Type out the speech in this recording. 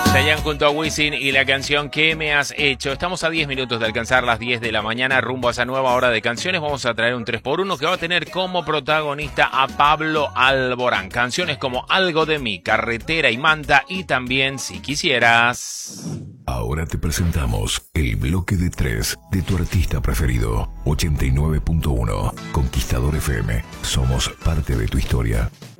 Chayanne junto a Wisin y la canción ¿Qué me has hecho? Estamos a 10 minutos de alcanzar las 10 de la mañana, rumbo a esa nueva hora de canciones. Vamos a traer un 3x1 que va a tener como protagonista a Pablo Alborán. Canciones como Algo de mí, Carretera y Manta y también Si quisieras. Ahora te presentamos el bloque de 3 de tu artista preferido. 89.1 Conquistador FM. Somos parte de tu historia.